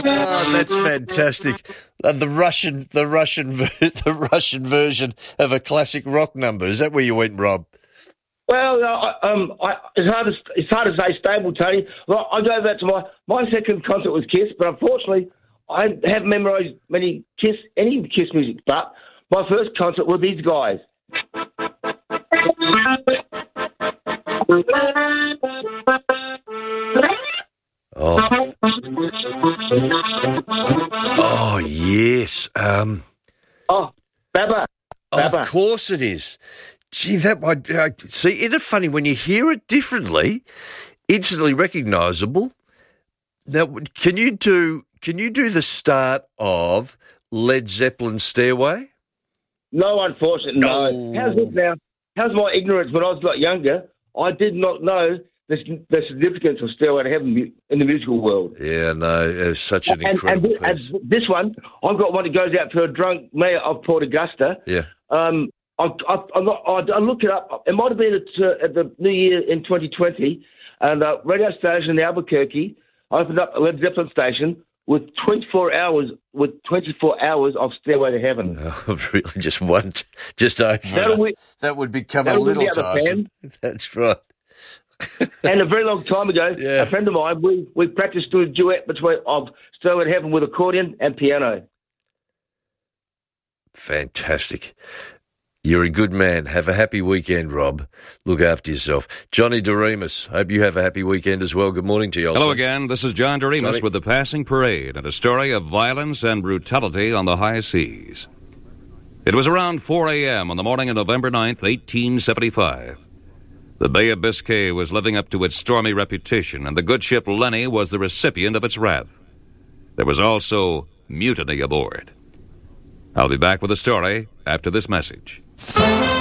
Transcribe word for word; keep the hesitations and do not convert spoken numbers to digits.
Oh, that's fantastic. Uh, the Russian, the Russian, ver- the Russian version of a classic rock number. Is that where you went, Rob? Well, uh, um, I, it's hard to it's hard to say stable, Tony. Well, I go back to my my second concert was Kiss, but unfortunately, I haven't memorised many Kiss any Kiss music. But my first concert were these guys. Oh, oh yes. Um, oh, Baba. Baba. Of course it is. Gee, that might uh, see. Isn't it funny when you hear it differently, instantly recognisable? Now, can you do can you do the start of Led Zeppelin's Stairway? No, unfortunately, no. No. How's it now? How's my ignorance? When I was a lot younger, I did not know the, the significance of Stairway to Heaven in the musical world. Yeah, no, it's such an and, incredible and, piece. and this one, I've got one that goes out to a drunk mayor of Port Augusta. Yeah. Um, I, I, I'm not, I, I look it up. It might have been at, uh, at the New Year in twenty twenty, and a radio station in Albuquerque opened up a Led Zeppelin station with twenty-four hours with twenty-four hours of Stairway to Heaven. Oh, really? Just one, just over. That'll we, that would become a that'll little the other tiresome. That's right. And a very long time ago, Yeah. a friend of mine, we, we practiced doing a duet between of Stairway to Heaven with accordion and piano. Fantastic. You're a good man. Have a happy weekend, Rob. Look after yourself. Johnny DeRemus, hope you have a happy weekend as well. Good morning to you. Hello also. again. This is John DeRemus Johnny. with the Passing Parade and a story of violence and brutality on the high seas. It was around four a.m. on the morning of November ninth, eighteen seventy-five. The Bay of Biscay was living up to its stormy reputation, and the good ship Lenny was the recipient of its wrath. There was also mutiny aboard. I'll be back with a story after this message.